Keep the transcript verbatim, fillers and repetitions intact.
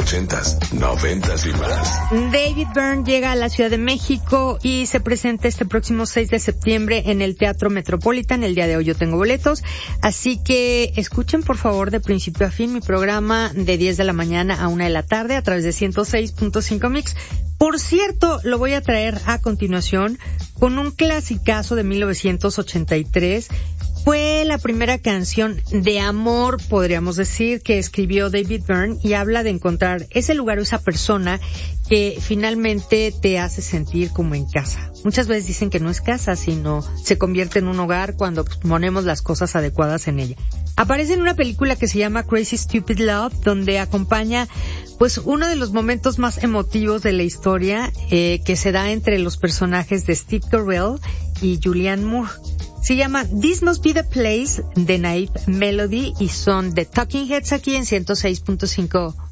ochentas, noventas y más. David Byrne llega a la Ciudad de México y se presenta este próximo seis de septiembre en el Teatro Metropolitan. El día de hoy yo tengo boletos, así que escuchen por favor de principio a fin mi programa de diez de la mañana a una de la tarde a través de ciento seis punto cinco Mix. Por cierto, lo voy a traer a continuación con un clasicazo de mil novecientos ochenta y tres. Fue la primera canción de amor, podríamos decir, que escribió David Byrne, y habla de encontrar ese lugar o esa persona que finalmente te hace sentir como en casa. Muchas veces dicen que no es casa, sino se convierte en un hogar cuando ponemos las cosas adecuadas en ella. Aparece en una película que se llama Crazy Stupid Love, donde acompaña pues uno de los momentos más emotivos de la historia, eh, que se da entre los personajes de Steve Carell y Julianne Moore. Se llama This Must Be the Place de Naive Melody y son The Talking Heads aquí en ciento seis punto cinco